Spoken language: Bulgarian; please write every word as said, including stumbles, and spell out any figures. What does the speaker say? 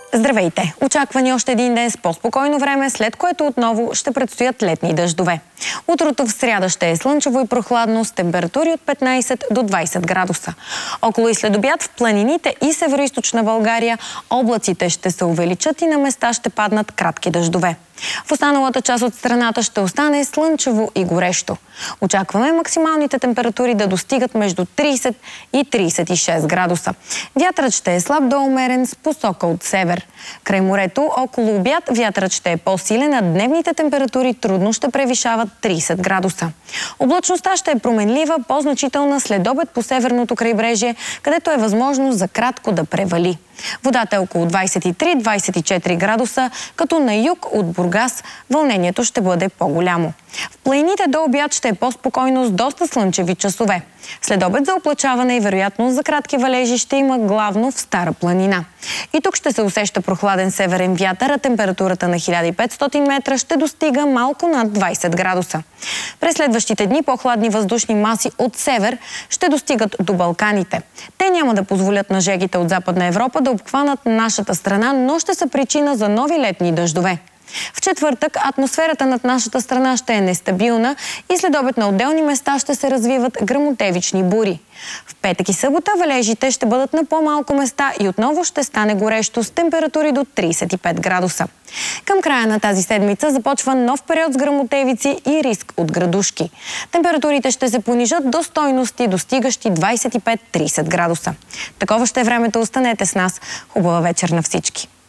Здравейте! Очаква ни още един ден с по-спокойно време, след което отново ще предстоят летни дъждове. Утрото в сряда ще е слънчево и прохладно с температури от петнайсет до двайсет градуса. Около и след обяд в планините и североизточна България облаците ще се увеличат и на места ще паднат кратки дъждове. В останалата част от страната ще остане слънчево и горещо. Очакваме максималните температури да достигат между трийсет и трийсет и шест градуса. Вятърът ще е слаб до умерен с посока от север. Край морето около обяд вятърът ще е по-силен, а дневните температури трудно ще превишават трийсет градуса. Облачността ще е променлива, по-значителна след обед по северното крайбрежие, където е възможно за кратко да превали. Водата е около двайсет и три до двайсет и четири градуса, като на юг от Бургас вълнението ще бъде по-голямо. В планините до обяд ще е по-спокойно с доста слънчеви часове. След обед за оплачаване и вероятно за кратки валежи ще има главно в Стара планина. И тук ще се усеща прохладен северен вятър, а температурата на хиляда и петстотин метра ще достига малко над двайсет градуса. През следващите дни по-хладни въздушни маси от север ще достигат до Балканите. Те няма да позволят на жегите от Западна Европа да обхванат нашата страна, но ще са причина за нови летни дъждове. В четвъртък атмосферата над нашата страна ще е нестабилна и след обед на отделни места ще се развиват гръмотевични бури. В петък и събота валежите ще бъдат на по-малко места и отново ще стане горещо с температури до трийсет и пет градуса. Към края на тази седмица започва нов период с гръмотевици и риск от градушки. Температурите ще се понижат до стойности, достигащи двайсет и пет до трийсет градуса. Такова ще е времето, останете с нас. Хубава вечер на всички!